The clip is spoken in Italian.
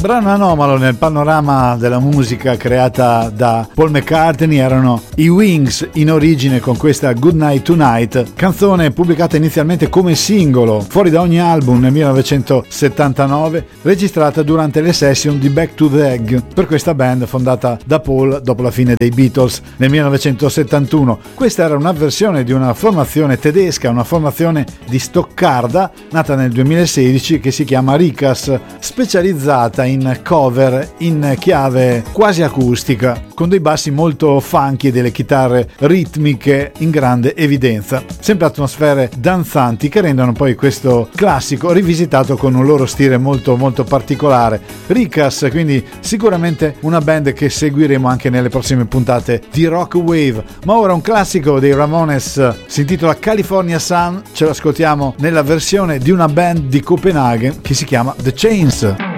Brano anomalo nel panorama della musica creata da Paul McCartney erano i Wings, in origine con questa Good Night Tonight, canzone pubblicata inizialmente come singolo fuori da ogni album nel 1979, registrata durante le session di Back to the Egg per questa band fondata da Paul dopo la fine dei Beatles nel 1971. Questa era una versione di una formazione tedesca, una formazione di Stoccarda nata nel 2016 che si chiama Ricas, specializzata in cover in chiave quasi acustica, con dei bassi molto funky e delle chitarre ritmiche in grande evidenza. Sempre atmosfere danzanti che rendono poi questo classico rivisitato con un loro stile molto molto particolare. Ricas, quindi sicuramente una band che seguiremo anche nelle prossime puntate di Rock Wave. Ma ora un classico dei Ramones si intitola California Sun, ce lo ascoltiamo nella versione di una band di Copenaghen che si chiama The Chains.